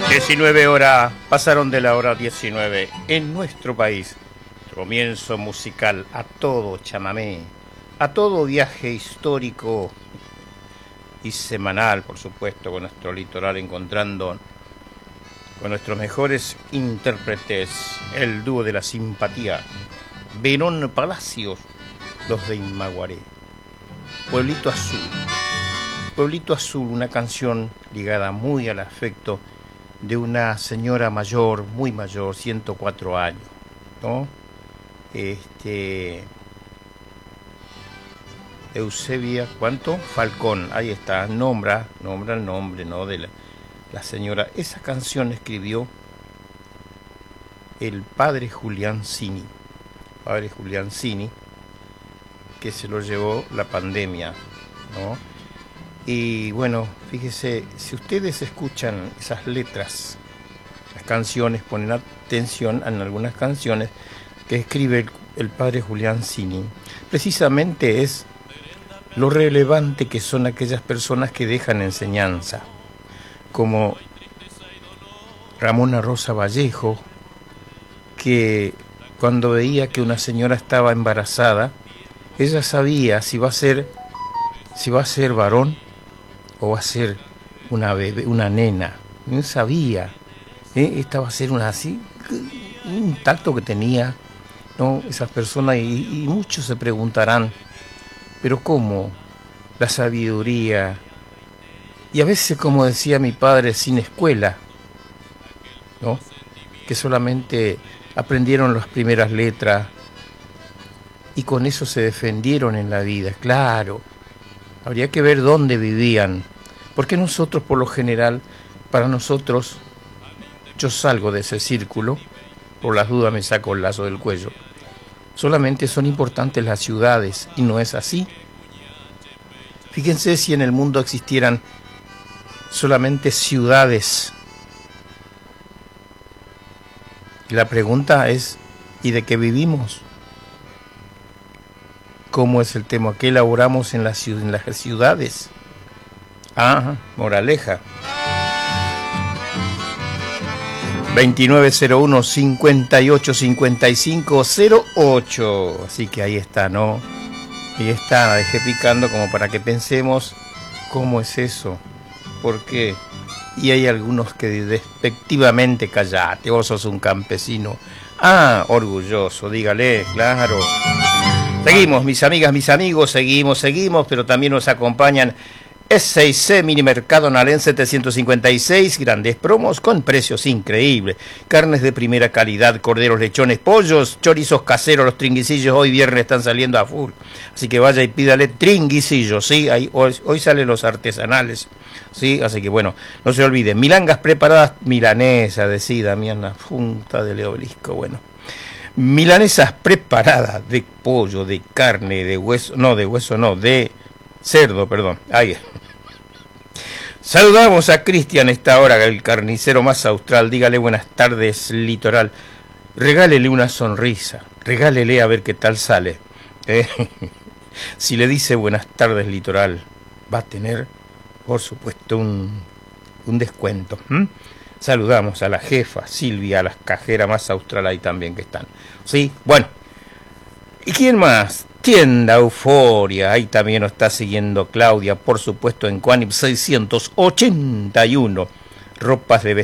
19 horas, pasaron de la hora 19 en nuestro país. Comienzo musical a todo chamamé, a todo viaje histórico y semanal, por supuesto, con nuestro litoral, encontrando con nuestros mejores intérpretes, el dúo de la simpatía, Verón Palacios, los de Imaguaré. Pueblito Azul. Pueblito Azul, una canción ligada muy al afecto de una señora mayor, muy mayor, 104 años, ¿no? Eusebia, ¿cuánto? Falcón, ahí está, nombra el nombre, ¿no? De la señora. Esa canción escribió el padre Julián Cini, que se lo llevó la pandemia, ¿no? Y bueno, fíjese, si ustedes escuchan esas letras, las canciones, ponen atención en algunas canciones que escribe el padre Julián Cini, precisamente es lo relevante que son aquellas personas que dejan enseñanza, como Ramona Rosa Vallejo, que cuando veía que una señora estaba embarazada, ella sabía si va a ser varón o va a ser una bebé, una nena. No sabía, esta va a ser una así, un tacto que tenía, ¿no? Esas personas, y muchos se preguntarán, pero ¿cómo? La sabiduría, y a veces, como decía mi padre, sin escuela, ¿no? Que solamente aprendieron las primeras letras y con eso se defendieron en la vida. Claro, habría que ver dónde vivían, porque nosotros, por lo general, para nosotros, yo salgo de ese círculo, por las dudas me saco el lazo del cuello, solamente son importantes las ciudades, y no es así. Fíjense si en el mundo existieran solamente ciudades. La pregunta es, ¿y de qué vivimos? ¿Cómo es el tema? ¿Qué elaboramos en las ciudades? Moraleja. 2901 585508. Así que ahí está, ¿no? Ahí está, la dejé picando como para que pensemos cómo es eso. ¿Por qué? Y hay algunos que despectivamente, callate, vos sos un campesino. Orgulloso, dígale, claro. Seguimos, mis amigas, mis amigos, seguimos, pero también nos acompañan S6C Minimercado Nalén 756, grandes promos con precios increíbles. Carnes de primera calidad, corderos, lechones, pollos, chorizos caseros, los tringuicillos hoy viernes están saliendo a full. Así que vaya y pídale tringuicillos, ¿sí? Hoy salen los artesanales, ¿sí? Así que bueno, no se olviden. Milangas preparadas, milanesa, decía Damián, la punta del obelisco, bueno. Milanesas preparadas de pollo, de carne, de cerdo, perdón. Ahí. Saludamos a Cristian esta hora, el carnicero más austral. Dígale buenas tardes, litoral. Regálele una sonrisa. Regálele a ver qué tal sale. Si le dice buenas tardes, litoral, va a tener, por supuesto, un descuento. Saludamos a la jefa, Silvia, a las cajeras más austral ahí también que están. Sí, bueno. ¿Y quién más? Tienda Euforia, ahí también nos está siguiendo Claudia, por supuesto, en Quanip 681. Ropas de vestir.